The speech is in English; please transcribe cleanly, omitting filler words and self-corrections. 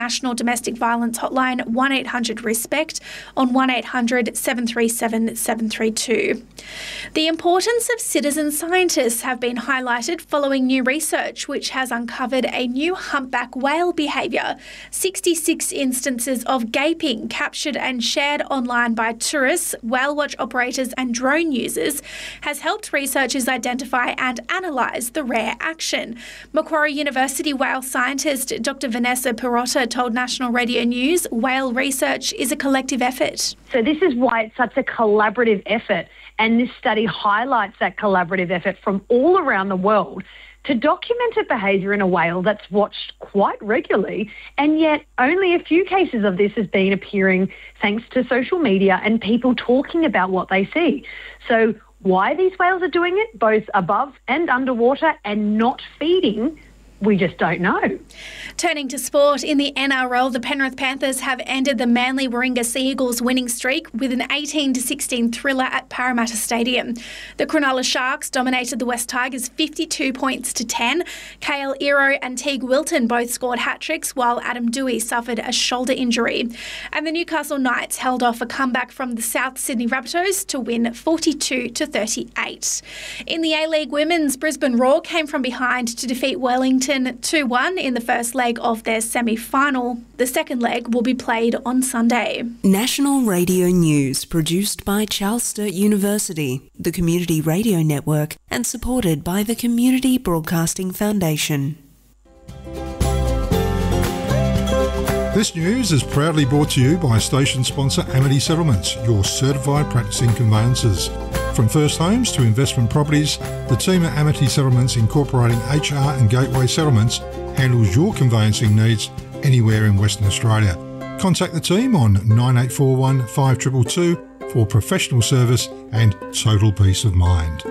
National Domestic Violence Hotline 1800-RESPECT on 1800 737 732. The importance of citizen scientists have been highlighted following new research which has uncovered a new humpback whale behaviour. 66 instances of gaping captured and shared online by tourists, whale watch operators and drone users has helped researchers identify and analyse the rare action. Macquarie University whale scientist Dr. Vanessa Perotta told National Radio News whale research is a collective effort. So this is why it's such a collaborative effort, and this study highlights that collaborative effort from all around the world to document a behaviour in a whale that's watched quite regularly, and yet only a few cases of this has been appearing thanks to social media and people talking about what they see. So why these whales are doing it, both above and underwater and not feeding, we just don't know. Turning to sport, in the NRL, the Penrith Panthers have ended the Manly Warringah Sea Eagles winning streak with an 18-16 thriller at Parramatta Stadium. The Cronulla Sharks dominated the West Tigers 52 points to 10. Kale Iro and Teague Wilton both scored hat-tricks, while Adam Dewey suffered a shoulder injury. And the Newcastle Knights held off a comeback from the South Sydney Rabbitohs to win 42-38. In the A-League Women's, Brisbane Roar came from behind to defeat Wellington 2-1 in the first leg of their semi-final. The second leg will be played on Sunday. National Radio News, produced by Charles Sturt University, the Community Radio Network, and supported by the Community Broadcasting Foundation. This news is proudly brought to you by station sponsor Amity Settlements, your certified practicing conveyancers. From first homes to investment properties, the team at Amity Settlements, incorporating HR and Gateway Settlements, handles your conveyancing needs anywhere in Western Australia. Contact the team on 9841 5222 for professional service and total peace of mind.